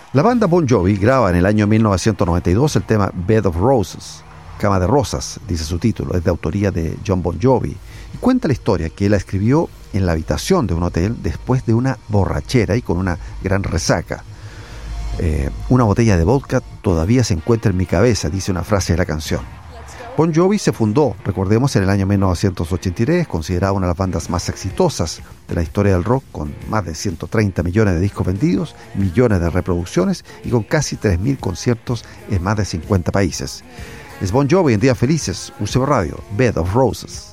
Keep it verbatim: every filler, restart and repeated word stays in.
La banda Bon Jovi graba en el año mil novecientos noventa y dos el tema Bed of Roses, Cama de Rosas, dice su título, es de autoría de John Bon Jovi, y cuenta la historia que él la escribió en la habitación de un hotel después de una borrachera y con una gran resaca. Eh, una botella de vodka todavía se encuentra en mi cabeza, dice una frase de la canción. Bon Jovi se fundó, recordemos, en el año mil novecientos ochenta y tres, considerada una de las bandas más exitosas de la historia del rock, con más de ciento treinta millones de discos vendidos, millones de reproducciones y con casi tres mil conciertos en más de cincuenta países. Es Bon Jovi en Días Felices, U C B Radio, Bed of Roses.